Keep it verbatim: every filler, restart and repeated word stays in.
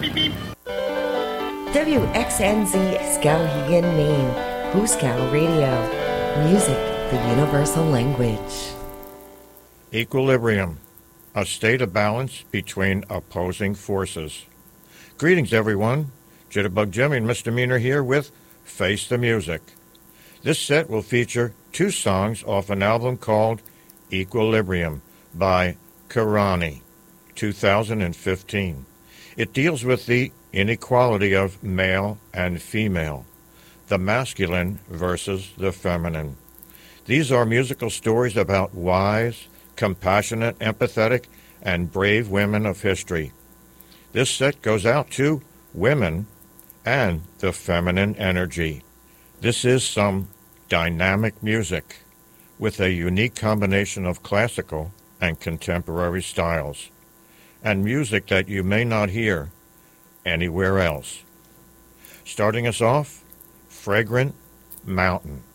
W X N Z Skowhegan, Maine. Huskow Radio. Music, the universal language. Equilibrium, a state of balance between opposing forces. Greetings, everyone. Jitterbug Jimmy and Misdemeanor here with Face the Music. This set will feature two songs off an album called Equilibrium by Karani, two thousand fifteen. It deals with the inequality of male and female, the masculine versus the feminine. These are musical stories about wise, compassionate, empathetic, and brave women of history. This set goes out to women and the feminine energy. This is some dynamic music with a unique combination of classical and contemporary styles, and music that you may not hear anywhere else. Starting us off, Fragrant Mountain.